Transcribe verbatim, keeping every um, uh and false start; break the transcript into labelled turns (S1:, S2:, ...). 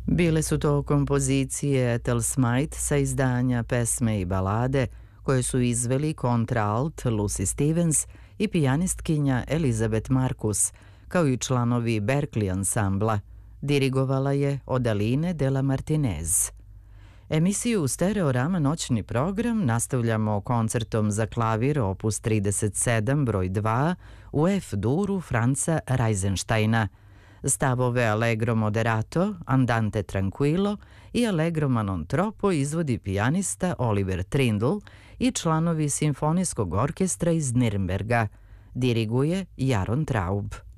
S1: Bile su to kompozicije Ethel Smythe sa izdanja Pesme i balade koje su izveli kontraalt Lucy Stevens i pijanistkinja Elizabeth Marcus, kao i članovi Berkeley ansambla. Dirigovala je Odaline de la Martinez. Emisiju Stereorama noćni program nastavljamo koncertom za klavir opus trideset sedam broj dva u F-duru Franza Reisensteina. Stavove Allegro moderato, Andante tranquillo i Allegro ma non troppo izvodi pijanista Oliver Trindle i članovi simfonijskog orkestra iz Nirnberga. Diriguje Jaron Traub.